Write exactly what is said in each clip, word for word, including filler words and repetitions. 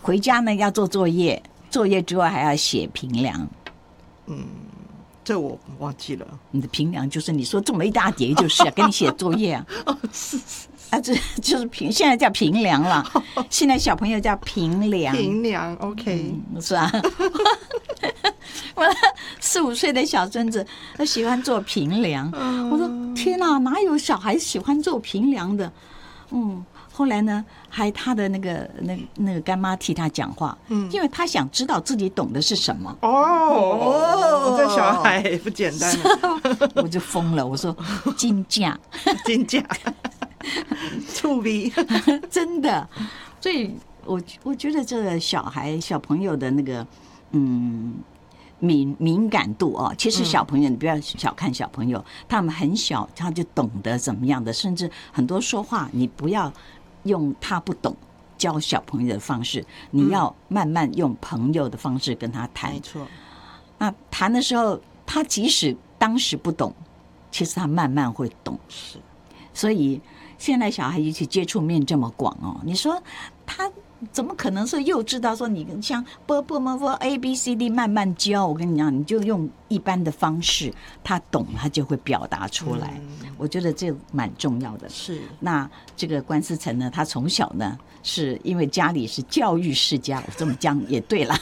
回家呢要做作业，作业之外还要写评量。 嗯，这我忘记了。 你的评量就是你说这么一大叠，就是啊，给你写作业啊。 哦，是是啊，这就是评，现在叫评量了。现在小朋友叫评量， 评量 ，OK，、 嗯、是吧？我四五岁的小孙子，他喜欢做评量。嗯、我说天哪，哪有小孩喜欢做评量的？嗯，后来呢，还他的那个那那个干妈替他讲话，嗯，因为他想知道自己懂的是什么。 哦，哦这小孩也不简单了。 我就疯了，我说金价， 金价。触鼻真的，所以我我觉得这个小孩小朋友的那个嗯敏敏感度哦，其实小朋友你不要小看小朋友，他们很小他就懂得怎么样的，甚至很多说话你不要用他不懂教小朋友的方式，你要慢慢用朋友的方式跟他谈。 没错， 那谈的时候，他即使当时不懂，其实他慢慢会懂。 是， 所以。现在小孩一起接触面这么广哦，你说他怎么可能是幼稚到说你像啵啵啵啵 A B C D 慢慢教？我跟你讲，你就用一般的方式，他懂他就会表达出来。嗯、我觉得这蛮重要的。 是。那这个关思成呢，他从小呢是因为家里是教育世家，我这么讲也对了。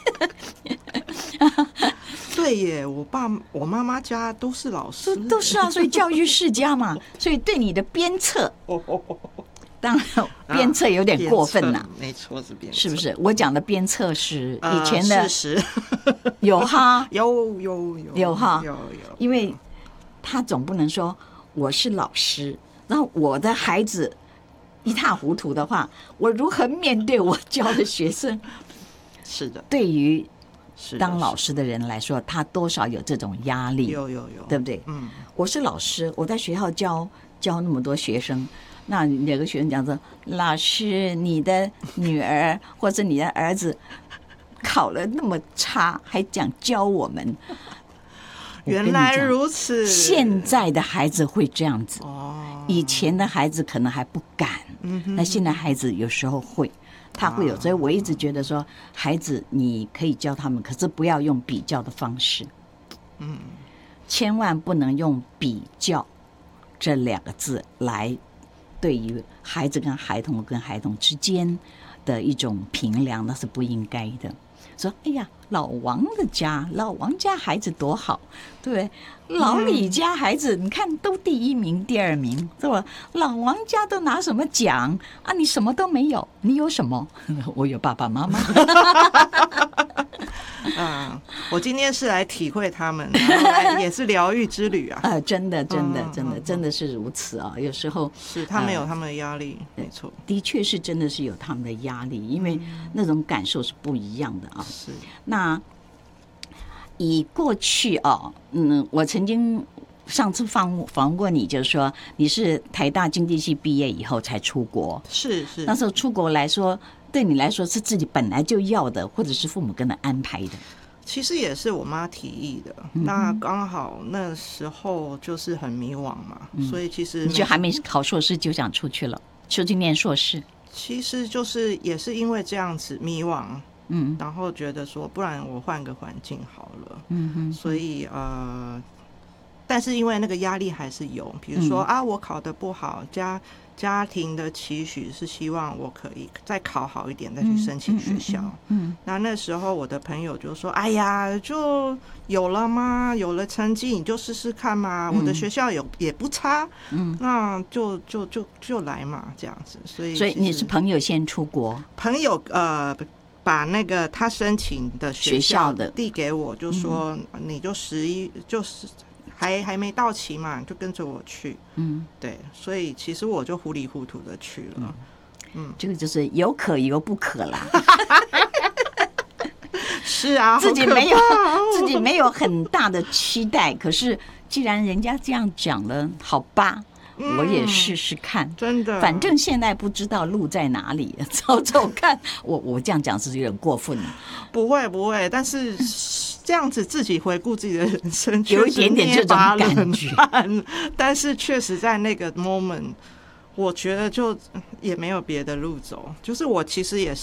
对耶，我爸我妈妈家都是老师， 都是啊，所以教育世家嘛，所以对你的鞭策，当然鞭策有点过分啦、啊， 没错是鞭策， 是不是？我讲的鞭策是以前的、 呃、事实， 有哈， 有有有有哈， 有有， 因为他总不能说我是老师，然后我的孩子一塌糊涂的话，我如何面对我教的学生？ 是的， 对于当老师的人来说，他多少有这种压力， 有有有， 对不对？嗯，我是老师，我在学校教教那么多学生，那有个学生讲说，老师，你的女儿或者你的儿子考了那么差，还讲教我们。 原来如此， 现在的孩子会这样子，哦，以前的孩子可能还不敢，嗯，那现在孩子有时候会。他会有，所以我一直觉得说，孩子你可以教他们，可是不要用比较的方式，嗯，千万不能用比较这两个字来对于孩子跟孩童跟孩童之间的一种评量，那是不应该的。说，哎呀，老王的家，老王家孩子多好，对不对？老李家孩子，你看都第一名、第二名，是吧？老王家都拿什么奖啊？你什么都没有，你有什么？我有爸爸妈妈。 啊，我今天是来体会他们，然后来也是疗愈之旅啊！ 啊，真的，真的，真的，真的是如此啊！有时候是他们有他们的压力，呃、没错， 的确是真的是有他们的压力，因为那种感受是不一样的啊。 是， 那以过去啊，嗯，我曾经上次访访问过你，就是说你是台大经济系毕业以后才出国， 是是， 那时候出国来说。对你来说是自己本来就要的，或者是父母跟他安排的？ 其实也是我妈提议的。嗯、那刚好那时候就是很迷惘嘛，嗯、所以其实你就还没考硕士就想出去了，出去念硕士。 其实就是也是因为这样子迷惘，嗯，然后觉得说，不然我换个环境好了，嗯哼，所以呃，但是因为那个压力还是有，比如说、嗯、啊，我考得不好，家。家庭的期许是希望我可以再考好一点，再去申请学校。嗯，嗯嗯那那时候我的朋友就说：“哎呀，就有了吗？有了成绩你就试试看嘛。嗯、我的学校有也不差，嗯，那就就就就来嘛，这样子。所以， 所以你是朋友先出国， 朋友呃把那个他申请的学校的递给我，就说、嗯、你就十一就是。”还还没到期嘛，就跟着我去。嗯，对，所以其实我就糊里糊涂的去了。嗯， 嗯这个就是有可有不可啦。 是啊， 自己没有自己没有很大的期待，可是既然人家这样讲了，好吧。我也试试看， 真的， 反正现在不知道路在哪里，走走看。我我这样讲是有点过分了， 不会不会，但是这样子自己回顾自己的人生， 有一点点这种感觉。 但是确实在那个 moment， 我觉得就也没有别的路走，就是我其实也